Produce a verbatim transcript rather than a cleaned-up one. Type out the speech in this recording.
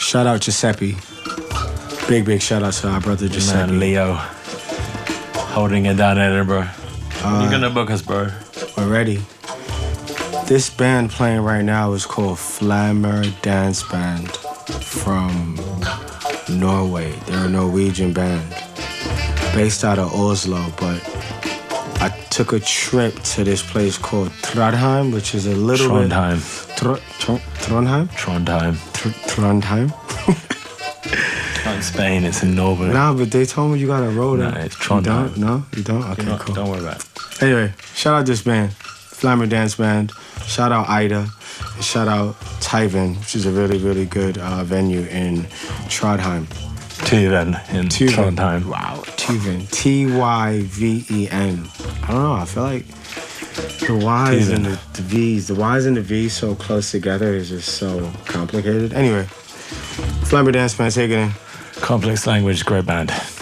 Shout out Giuseppe. Big, big shout out to our brother Giuseppe. Man, Leo. Holding it down in Edinburgh. Uh, You're gonna book us, bro. We're ready. This band playing right now is called Flammer Dance Band from Norway. They're a Norwegian band based out of Oslo, but I took a trip to this place called Trondheim, which is a little Trondheim. bit... Tr- Tr- Trondheim? Trondheim. Tr- Trondheim? It's not in Spain, it's in Norway. Nah, but they told me you gotta roll No, that. it's Trondheim. You don't? No? You don't? Okay, no, cool. Don't worry about it. Anyway, shout out this band, Flammer Dance Band. Shout out Ida. And shout out Tyven, which is a really, really good uh, venue in Trondheim. Tyven in Tyven. Trondheim. Wow, Tyven. T Y V E N. I don't know, I feel like the Y's Tyven. and the, the V's, the Y's and the V's so close together is just so complicated. Anyway, Flammer Dance Band, take it in. Complex language, great band.